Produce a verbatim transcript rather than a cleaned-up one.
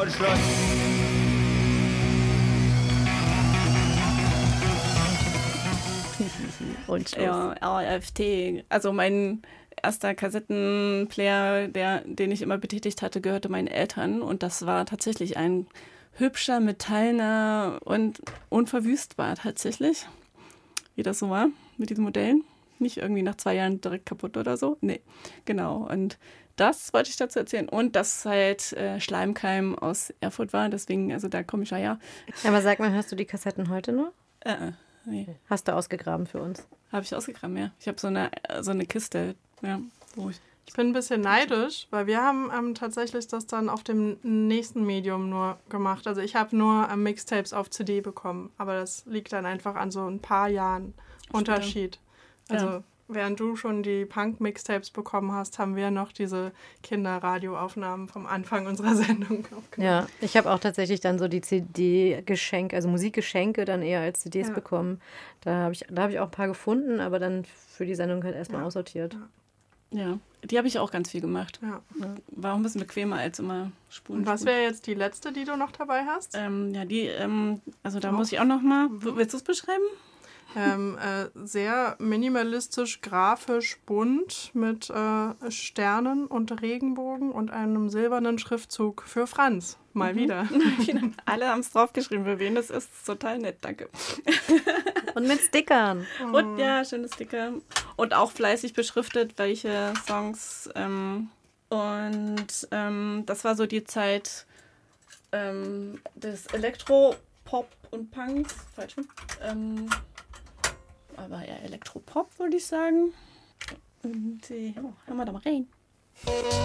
und Schluss. Und Schluss. Ja, R F T. Also mein erster Kassettenplayer, der, den ich immer betätigt hatte, gehörte meinen Eltern. Und das war tatsächlich ein hübscher, metallener und unverwüstbar tatsächlich. Wie das so war mit diesen Modellen. Nicht irgendwie nach zwei Jahren direkt kaputt oder so. Nee, genau. Und das wollte ich dazu erzählen. Und dass halt äh, Schleimkeim aus Erfurt war. Deswegen, also da komme ich ja her. Aber sag mal, hast du die Kassetten heute noch? Äh, äh, nee. Hast du ausgegraben für uns? Habe ich ausgegraben, ja. Ich habe so eine, so eine Kiste, ja, wo ich... Ich bin ein bisschen neidisch, weil wir haben ähm, tatsächlich das dann auf dem nächsten Medium nur gemacht. Also ich habe nur ähm, Mixtapes auf C D bekommen, aber das liegt dann einfach an so ein paar Jahren Unterschied. Also Ja. während du schon die Punk-Mixtapes bekommen hast, haben wir noch diese Kinderradioaufnahmen vom Anfang unserer Sendung aufgenommen. Ja, ich habe auch tatsächlich dann so die C D-Geschenke, also Musikgeschenke dann eher als C Ds Ja. bekommen. Da habe ich, da hab ich auch ein paar gefunden, aber dann für die Sendung halt erstmal Ja. aussortiert. Ja, die habe ich auch ganz viel gemacht. Ja. War auch ein bisschen bequemer als immer Spulen. Und was Spulen. wäre jetzt die letzte, die du noch dabei hast? Ähm, ja, die, ähm, also da Oh. muss ich auch noch mal, Mhm. willst du es beschreiben? Ähm, äh, sehr minimalistisch, grafisch, bunt mit äh, Sternen und Regenbogen und einem silbernen Schriftzug für Franz. Mal wieder. Alle haben es draufgeschrieben, für wen das ist. Das ist total nett, danke. Und mit Stickern. Und ja, schöne Sticker. Und auch fleißig beschriftet, welche Songs. Ähm, und ähm, das war so die Zeit ähm, des Elektro, Pop und Punks. Falsch. Ähm, aber eher Elektropop, würde ich sagen. Und äh, oh, hören wir da mal rein.